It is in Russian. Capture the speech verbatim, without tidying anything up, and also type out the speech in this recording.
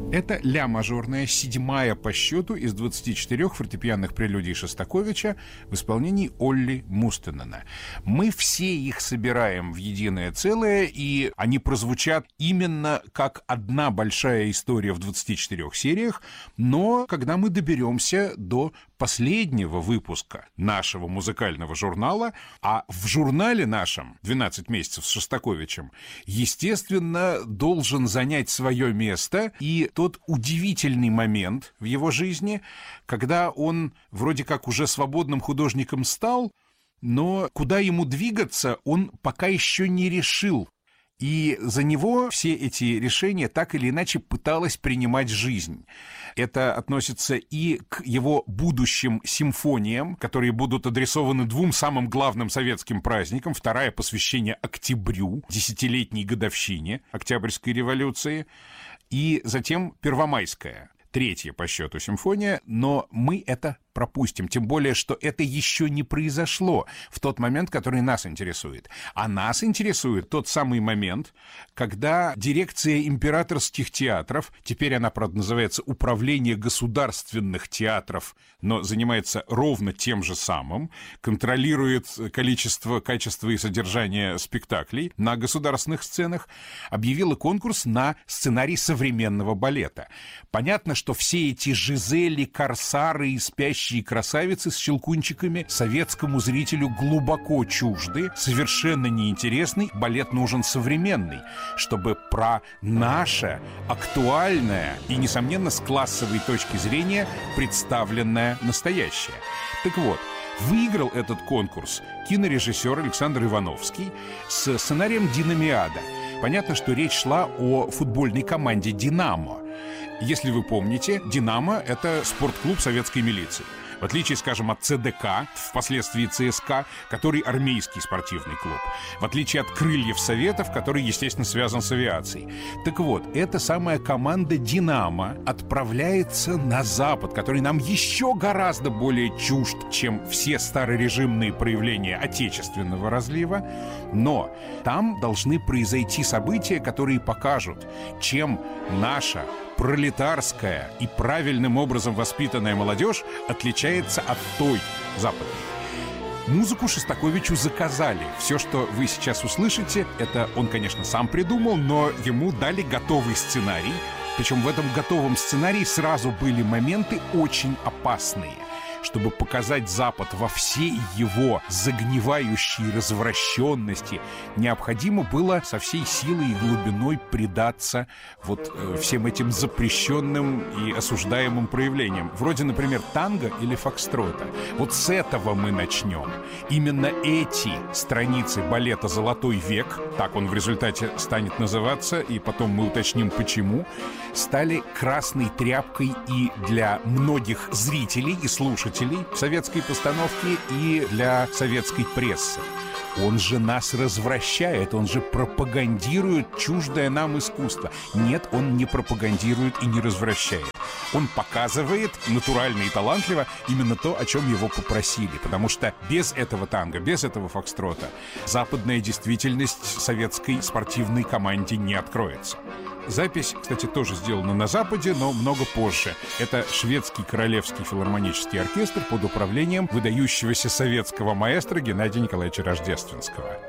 Это ля-мажорная, седьмая по счету из двадцати четырёх фортепианных прелюдий Шостаковича в исполнении Олли Мустенена. Мы все их собираем в единое целое, и они прозвучат именно как одна большая история в двадцати четырёх сериях, но когда мы доберемся до последнего выпуска нашего музыкального журнала, а в журнале нашем «двенадцать месяцев с Шостаковичем», естественно, должен занять свое место и тот удивительный момент в его жизни, когда он вроде как уже свободным художником стал, но куда ему двигаться, он пока еще не решил. И за него все эти решения так или иначе пыталась принимать жизнь. Это относится и к его будущим симфониям, которые будут адресованы двум самым главным советским праздникам. Вторая — посвящение октябрю, десятилетней годовщине Октябрьской революции, и затем Первомайская, третья по счету симфония, но мы это пропустим, тем более, что это еще не произошло в тот момент, который нас интересует. А нас интересует тот самый момент, когда дирекция императорских театров, теперь она, правда, называется Управление государственных театров, но занимается ровно тем же самым, контролирует количество, качество и содержание спектаклей на государственных сценах, объявила конкурс на сценарий современного балета. Понятно, что все эти Жизели, Корсары и спящие красавицы с щелкунчиками советскому зрителю глубоко чужды, совершенно неинтересный. Балет нужен современный, чтобы про наше, актуальное и, несомненно, с классовой точки зрения представленное настоящее. Так вот, выиграл этот конкурс кинорежиссер Александр Ивановский с сценарием «Динамиада». Понятно, что речь шла о футбольной команде «Динамо». Если вы помните, «Динамо» — это спортклуб советской милиции. В отличие, скажем, от ЦДК, впоследствии ЦСКА, который армейский спортивный клуб. В отличие от «Крыльев Советов», который, естественно, связан с авиацией. Так вот, эта самая команда «Динамо» отправляется на Запад, который нам еще гораздо более чужд, чем все старорежимные проявления отечественного разлива. Но там должны произойти события, которые покажут, чем наша пролетарская и правильным образом воспитанная молодежь отличается от той западной. Музыку Шостаковичу заказали. Все, что вы сейчас услышите, это он, конечно, сам придумал, но ему дали готовый сценарий. Причем в этом готовом сценарии сразу были моменты очень опасные. Чтобы показать Запад во всей его загнивающей развращенности, необходимо было со всей силой и глубиной предаться вот э, всем этим запрещенным и осуждаемым проявлениям. Вроде, например, танго или фокстрота. Вот с этого мы начнем. Именно эти страницы балета «Золотой век», так он в результате станет называться, и потом мы уточним почему, стали красной тряпкой и для многих зрителей и слушателей советской постановки, и для советской прессы. Он же нас развращает, он же пропагандирует чуждое нам искусство. Нет, он не пропагандирует и не развращает. Он показывает натурально и талантливо именно то, о чем его попросили. Потому что без этого танго, без этого фокстрота западная действительность советской спортивной команде не откроется. Запись, кстати, тоже сделана на Западе, но много позже. Это шведский Королевский филармонический оркестр под управлением выдающегося советского маэстро Геннадия Николаевича Рождественского.